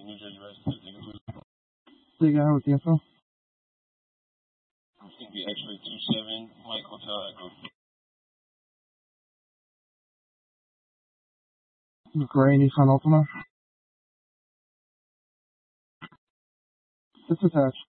New Jersey resident. Say again, what's the info? I think the X-ray 27, Mike Hotel Echo. Gray Nissan Altima. It's attached.